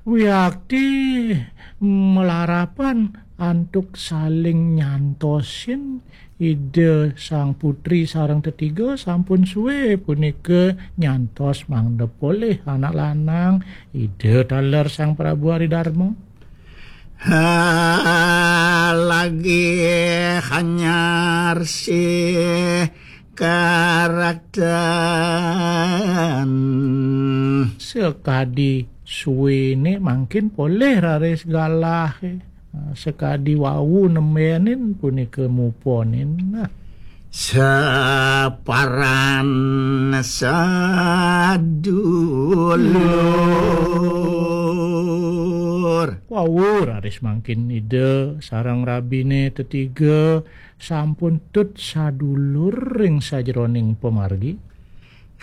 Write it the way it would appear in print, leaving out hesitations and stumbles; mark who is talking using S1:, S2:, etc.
S1: Wiakti melarapan antuk saling nyantosin ide sang putri sareng tetiga sampun suwe punika nyantos mangdep oleh anak lanang ide taler sang Prabu Aridarma.
S2: Lagi hanyar si karakteran
S1: Sekadi suwene mangkin boleh raris galah sekadi wawu nemenin punika muponin
S2: separan sadulur.
S1: wawu raris mangkin ide sarang rabine tetiga sampun tut sadulur ring sajroning pemargi.